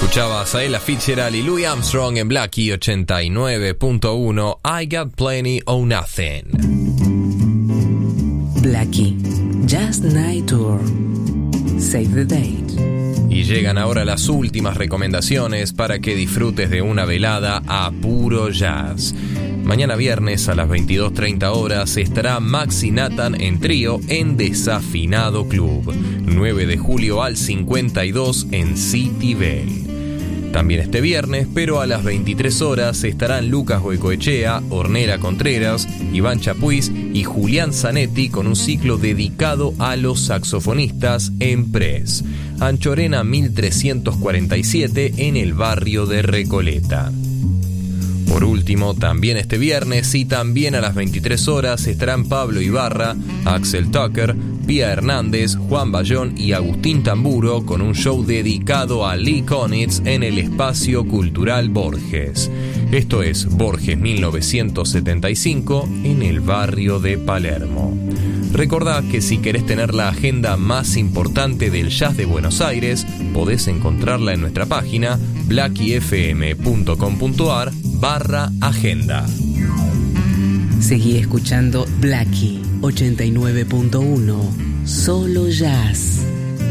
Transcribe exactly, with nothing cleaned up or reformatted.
Escuchabas a Ella Fitzgerald y Louis Armstrong en Blackie ochenta y nueve punto uno. I Got Plenty or Nothing. Blackie Just Night Tour. Save the date. Y llegan ahora las últimas recomendaciones para que disfrutes de una velada a puro jazz. Mañana viernes a las veintidós treinta horas estará Maxi Nathan en trío en Desafinado Club. nueve de julio al cincuenta y dos en City Bell. También este viernes, pero a las veintitrés horas, estarán Lucas Goicoechea, Ornella Contreras, Iván Chapuis y Julián Zanetti con un ciclo dedicado a los saxofonistas en Press. Anchorena mil trescientos cuarenta y siete en el barrio de Recoleta. Por último, también este viernes y también a las veintitrés horas estarán Pablo Ibarra, Axel Tucker, Pía Hernández, Juan Bayón y Agustín Tamburo con un show dedicado a Lee Konitz en el Espacio Cultural Borges. Esto es Borges mil novecientos setenta y cinco en el barrio de Palermo. Recordá que si querés tener la agenda más importante del jazz de Buenos Aires, podés encontrarla en nuestra página blackiefm.com.ar barra agenda. Seguí escuchando Blackie ochenta y nueve punto uno. Solo jazz.